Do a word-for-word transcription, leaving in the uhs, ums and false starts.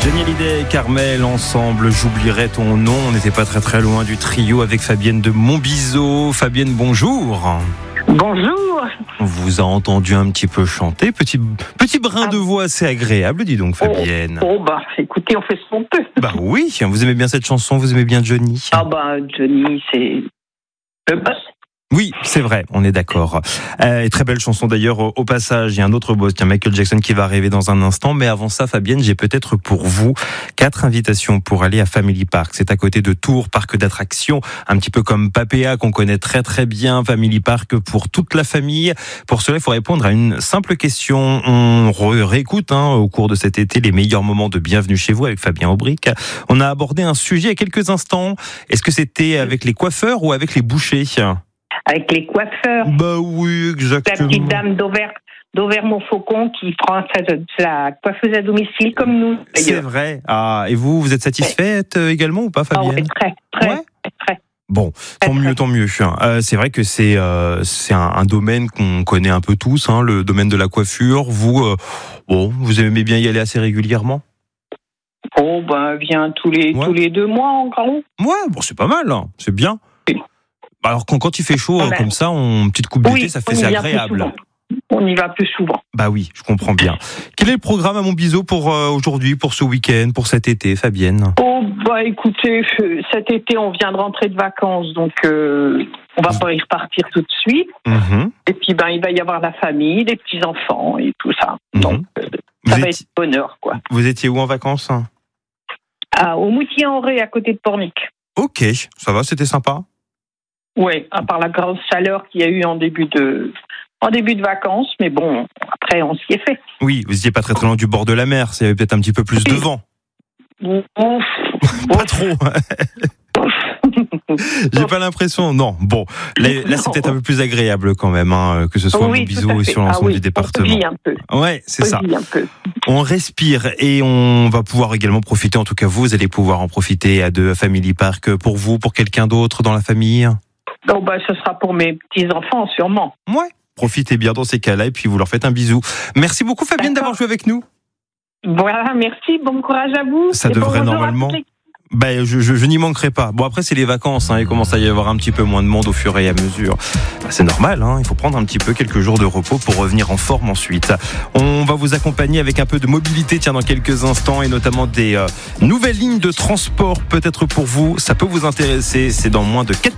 Johnny Hallyday et Carmel ensemble, j'oublierai ton nom. On n'était pas très très loin du trio avec Fabienne de Montbiseau. Fabienne, bonjour. Bonjour. On vous a entendu un petit peu chanter. Petit, petit brin ah. de voix assez agréable, dis donc Fabienne. Oh, oh bah écoutez, on fait ce qu'on peut. Bah oui, vous aimez bien cette chanson, vous aimez bien Johnny. Ah bah Johnny, c'est le boss. Oui, c'est vrai, on est d'accord. Euh, et très belle chanson d'ailleurs au, au passage. Il y a un autre boss, tiens, Michael Jackson qui va arriver dans un instant. Mais avant ça, Fabienne, j'ai peut-être pour vous quatre invitations pour aller à Family Park. C'est à côté de Tours, parc d'attractions, un petit peu comme Papéa qu'on connaît très très bien. Family Park pour toute la famille. Pour cela, il faut répondre à une simple question. On ré- réécoute hein, au cours de cet été les meilleurs moments de Bienvenue chez vous avec Fabien Aubric. On a abordé un sujet il y a quelques instants. Est-ce que c'était avec les coiffeurs ou avec les bouchers ? Avec les coiffeurs. Bah oui, exactement. La petite dame d'Auvergne, d'Auvergne-Montfaucon qui prend sa, sa coiffeuse à domicile comme nous. D'ailleurs. C'est vrai. Ah, et vous, vous êtes satisfaite ouais. également ou pas, Fabienne ? Ah ouais, très, très, ouais. très. Bon, tant mieux, tant mieux. Euh, c'est vrai que c'est euh, c'est un, un domaine qu'on connaît un peu tous, hein, le domaine de la coiffure. Vous, euh, bon, vous aimez bien y aller assez régulièrement ? Oh ben, vient tous les ouais. tous les deux mois en gros. Ouais, bon, c'est pas mal, hein, c'est bien. Oui. Alors quand, quand il fait chaud ah ben, comme ça, on petite coupe oui, d'été, ça fait c'est agréable. On y va plus souvent. Bah oui, je comprends bien. Quel est le programme à Montbiseau pour euh, aujourd'hui, pour ce week-end, pour cet été, Fabienne ? Oh bah écoutez, cet été on vient de rentrer de vacances, donc euh, on va pas y repartir tout de suite. Mm-hmm. Et puis ben il va y avoir la famille, les petits enfants et tout ça. Mm-hmm. Donc euh, ça Vous va étiez... être bonheur quoi. Vous étiez où en vacances ? Ah, au Moutier-en-Ré, à côté de Pornic. Ok, ça va, c'était sympa. Oui, à part la grosse chaleur qu'il y a eu en début de, en début de vacances, mais bon, après, on s'y est fait. Oui, vous n'étiez pas très très loin du bord de la mer, il y avait peut-être un petit peu plus oui. de vent. Ouf, pas trop. J'ai pas l'impression, non. Bon, là, là c'est peut-être un peu plus agréable quand même, hein, que ce soit oui, à Montbiseau et sur l'ensemble ah, oui. du département. On un peu. Ouais, c'est on ça. Un peu. On respire et on va pouvoir également profiter, en tout cas vous, vous allez pouvoir en profiter à deux à Family Park. Pour vous, pour quelqu'un d'autre dans la famille ? Oh bah, ce sera pour mes petits-enfants, sûrement. Ouais, profitez bien dans ces cas-là et puis vous leur faites un bisou. Merci beaucoup Fabienne D'accord. d'avoir joué avec nous. Voilà, merci, bon courage à vous. Ça devrait bon normalement... Ben, je, je, je n'y manquerai pas. Bon, après, c'est les vacances, hein, il commence à y avoir un petit peu moins de monde au fur et à mesure. Ben, c'est normal, hein, il faut prendre un petit peu quelques jours de repos pour revenir en forme ensuite. On va vous accompagner avec un peu de mobilité, tiens, dans quelques instants, et notamment des euh, nouvelles lignes de transport, peut-être pour vous. Ça peut vous intéresser, c'est dans moins de quatre